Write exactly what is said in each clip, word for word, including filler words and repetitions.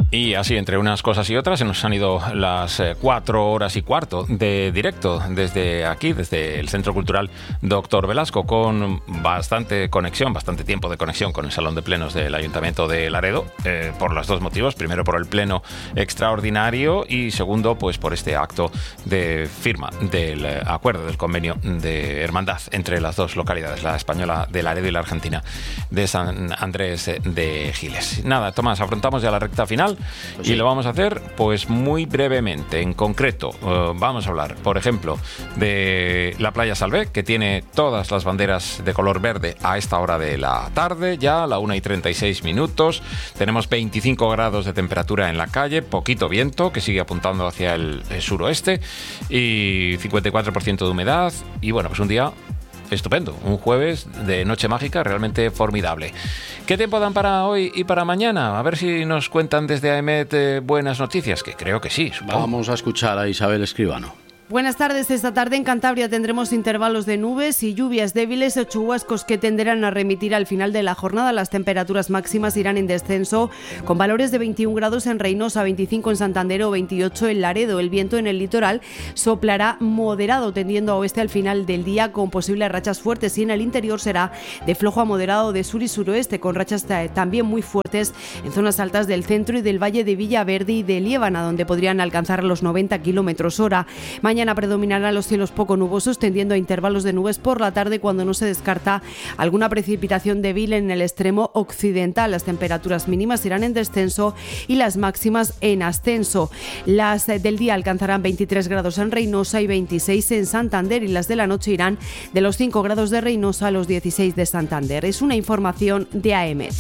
Y así, entre unas cosas y otras, se nos han ido las eh, cuatro horas y cuarto de directo desde aquí, desde el Centro Cultural Doctor Velasco, con bastante conexión, bastante tiempo de conexión con el Salón de Plenos del Ayuntamiento de Laredo, eh, por los dos motivos. Primero, por el pleno extraordinario y segundo, pues por este acto de firma del eh, acuerdo, del convenio de hermandad entre las dos localidades, la española de Laredo y la argentina de San Andrés de Giles. Nada, Tomás, afrontamos ya la recta final. Pues sí. Y lo vamos a hacer pues muy brevemente. En concreto, uh, vamos a hablar, por ejemplo, de la playa Salvé, que tiene todas las banderas de color verde a esta hora de la tarde, ya a la una y treinta y seis minutos. Tenemos veinticinco grados de temperatura en la calle, poquito viento, que sigue apuntando hacia el, el suroeste, y cincuenta y cuatro por ciento de humedad. Y bueno, pues un día estupendo, un jueves de noche mágica realmente formidable. ¿Qué tiempo dan para hoy y para mañana? A ver si nos cuentan desde AEMET eh, buenas noticias, que creo que sí, supongo. Vamos a escuchar a Isabel Escribano. Buenas tardes. Esta tarde en Cantabria tendremos intervalos de nubes y lluvias débiles o chubascos que tenderán a remitir al final de la jornada. Las temperaturas máximas irán en descenso, con valores de veintiún grados en Reynosa, veinticinco en Santander o veintiocho en Laredo. El viento en el litoral soplará moderado, tendiendo a oeste al final del día, con posibles rachas fuertes, y en el interior será de flojo a moderado de sur y suroeste, con rachas también muy fuertes en zonas altas del centro y del valle de Villaverde y de Liébana, donde podrían alcanzar los noventa kilómetros hora. Mañana Mañana predominarán los cielos poco nubosos, tendiendo a intervalos de nubes por la tarde, cuando no se descarta alguna precipitación débil en el extremo occidental. Las temperaturas mínimas irán en descenso y las máximas en ascenso. Las del día alcanzarán veintitrés grados en Reynosa y veintiséis en Santander, y las de la noche irán de los cinco grados de Reynosa a los dieciséis de Santander. Es una información de AEMET.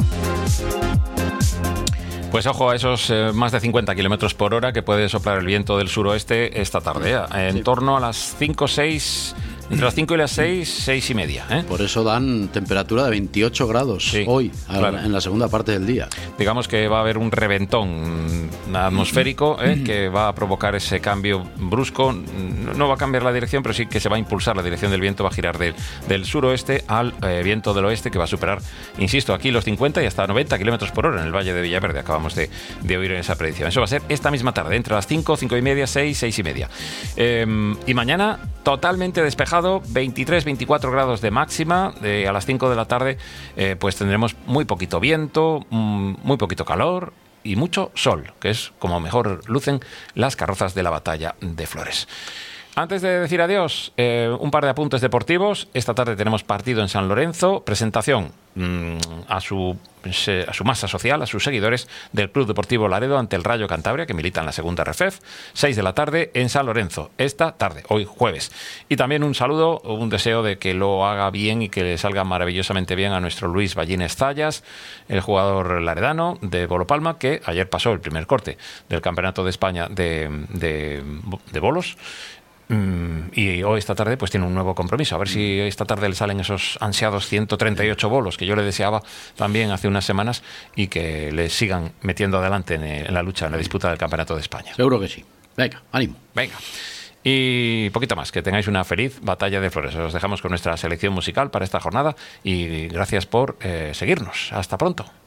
Pues ojo a esos eh, más de cincuenta kilómetros por hora que puede soplar el viento del suroeste esta tarde, eh, en sí. torno a las cinco o seis, entre las cinco y las seis, seis y media. ¿eh? Por eso dan temperatura de veintiocho grados sí, hoy, claro. en la segunda parte del día. Digamos que va a haber un reventón atmosférico eh, que va a provocar ese cambio brusco. No va a cambiar la dirección, pero sí que se va a impulsar la dirección del viento, va a girar del, del suroeste al eh, viento del oeste, que va a superar, insisto, aquí los cincuenta y hasta noventa kilómetros por hora en el Valle de Villaverde. Acabamos de, de oír en esa predicción. Eso va a ser esta misma tarde, entre las cinco, cinco y media, seis, seis y media. Eh, y mañana, totalmente despejado, veintitrés, veinticuatro grados de máxima. Eh, a las cinco de la tarde, eh, pues tendremos muy poquito viento, muy poquito calor y mucho sol, que es como mejor lucen las carrozas de la Batalla de Flores. Antes de decir adiós, eh, un par de apuntes deportivos. Esta tarde tenemos partido en San Lorenzo, presentación mmm, a su a su masa social, a sus seguidores del Club Deportivo Laredo ante el Rayo Cantabria, que milita en la segunda R F E F, seis de la tarde en San Lorenzo, esta tarde, hoy jueves. Y también un saludo, un deseo de que lo haga bien y que le salga maravillosamente bien a nuestro Luis Ballines Zayas, el jugador laredano de Bolo Palma, que ayer pasó el primer corte del Campeonato de España de, de, de bolos. Y hoy, esta tarde, pues tiene un nuevo compromiso. A ver si esta tarde le salen esos ansiados ciento treinta y ocho bolos que yo le deseaba también hace unas semanas, y que le sigan metiendo adelante en, en la lucha, en la disputa del Campeonato de España. Seguro que sí. Venga, ánimo. Venga. Y poquito más, que tengáis una feliz Batalla de Flores. Os dejamos con nuestra selección musical para esta jornada y gracias por eh, seguirnos. Hasta pronto.